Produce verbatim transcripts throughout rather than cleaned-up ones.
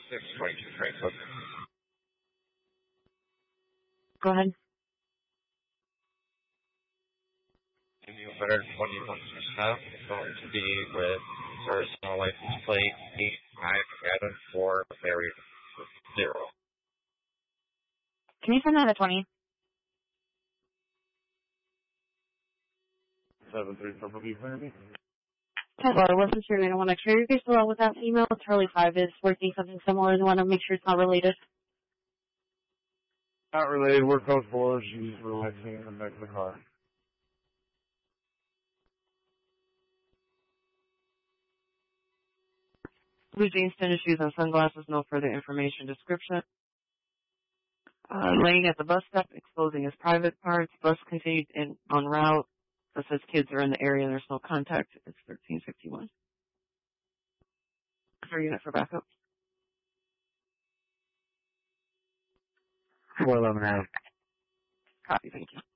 six twenty-two Franklin. Go ahead. New one twenty-one percent is going to be with personal license plate eight five seven four Mary zero. Can you send that at twenty? seven three Purple B for me. Hello, wasn't sure. I don't want to share your case well with that email. Charlie five is working something similar and want to make sure it's not related. Not related. We're code four. She's relaxing in the back of the car. Blue jeans, tennis shoes, and sunglasses. No further information. Description. Uh, laying at the bus stop, exposing his private parts. Bus continued in on route. It says kids are in the area and there's no contact. It's thirteen fifty-one. For unit for backup. four eleven half. Copy, thank you.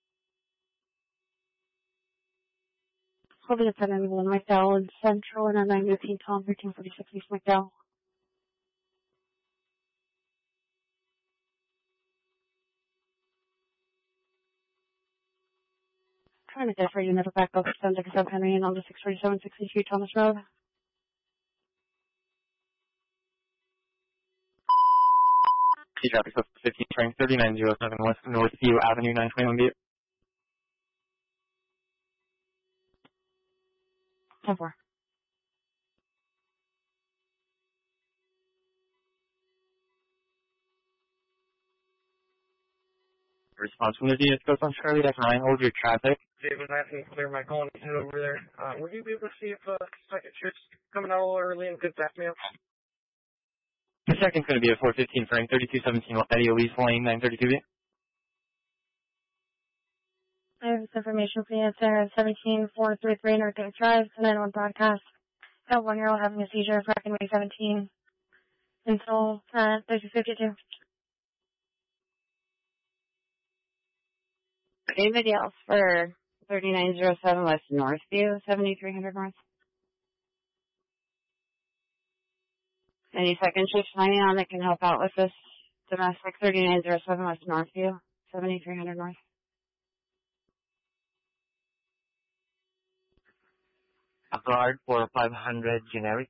Holding at ten ninety-one McDowell in Central and a nine fifteen Tom, thirteen forty-six East McDowell. Trying to get for unit for backup. Sounds like a sub Henry and on the six forty-seven sixty-three Thomas Road. Key traffic fifteen train thirty-nine oh seven West Northview Avenue nine twenty-one B. ten four. Response from the D S goes on Charlie F nine. Hold your traffic. David, I can clear my call and head over there. Uh, would you be able to see if uh, second shift's coming out a little early and good back me up? The second's going to be at four fifteen Frank, thirty-two seventeen Eddie Elise Lane, nine thirty-two B. I have this information for you. It's there at seventeen four thirty-three North Dave Drive, nine one broadcast. Got one year old having a seizure, Friday, May seventeenth. Until uh, thirty fifty-two. Anybody else for thirty-nine oh seven West Northview, seventy-three hundred North? Any second shift signing on that can help out with this domestic thirty-nine oh seven West Northview, seventy-three hundred North? A guard for five hundred generic.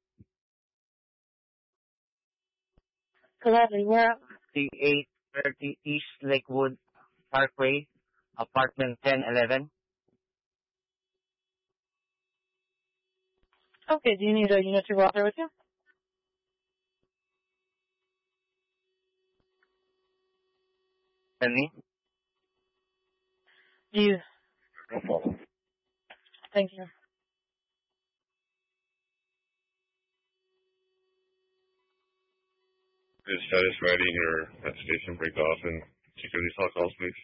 Gladly, we're up. The eight thirty East Lakewood Parkway, apartment ten eleven. Okay, do you need a unit to go out there with you? Penny? Do you? No problem. Thank you. Is status ready or at station break off and security call calls, please?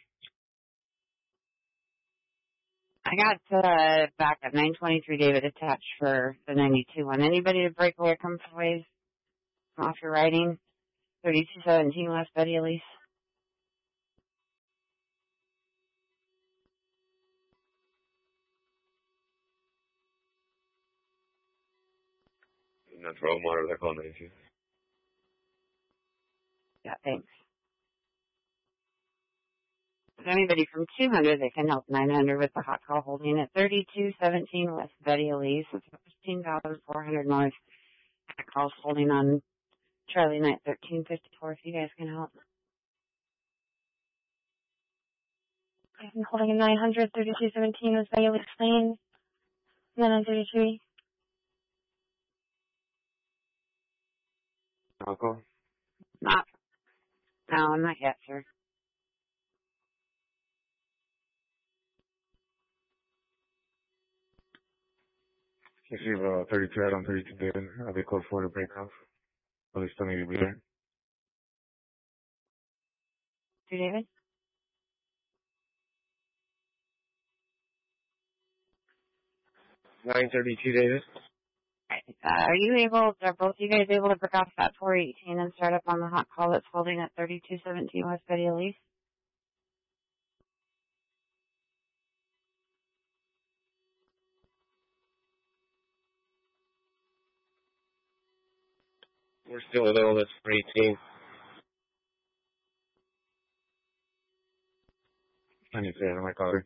I got uh, back at nine twenty-three David attached for the ninety-two one. Anybody to break away comes away off your riding? thirty-two seventeen West Betty Elise. No problem, monitor that call ninety-two. Yeah, thanks. If anybody from two hundred, they can help nine hundred with the hot call holding at thirty-two seventeen West Betty Elise. It's fifteen thousand four hundred North. Hot calls holding on Charlie Knight thirteen fifty-four if you guys can help. I've been holding a nine hundred, thirty-two seventeen West Betty Elise Lane. nine thirty-three. Alcohol? Not. No, not yet, sir. Receive uh, thirty-two out on thirty-two David. I'll be close for the break off. At least still need to be there. To David? nine thirty-two David. Uh, are you able, are both you guys able to break off that four eighteen and start up on the hot call that's holding at thirty-two seventeen West Betty Elise? We're still a little, that's for eighteen. I need to get my cover.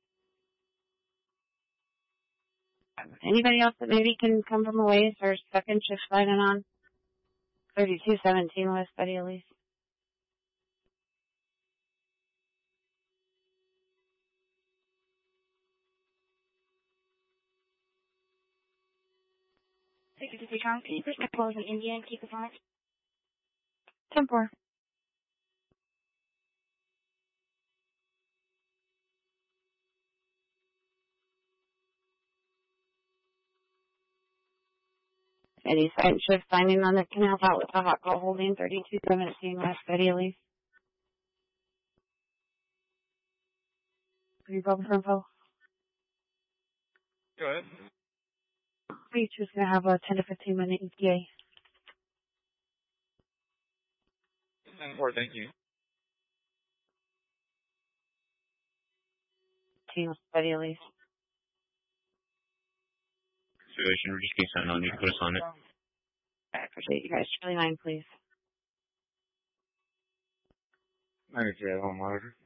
Anybody else that maybe can come from a ways or second shift signing on? thirty-two seventeen West Betty Elise. sixty-three Charles, can you please close in India and keep us on it? ten four. Any second shift signing on the canal out with the hot call holding thirty-two seventeen West Betty Elise. Are you going for info? Go ahead. We're just going to have a ten to fifteen minute E T A. ten four, thank you. Team West Betty Elise. Situation, we're just getting signed on. You can put us on it. I appreciate you guys. Charlie nine, please. I need to get on monitor.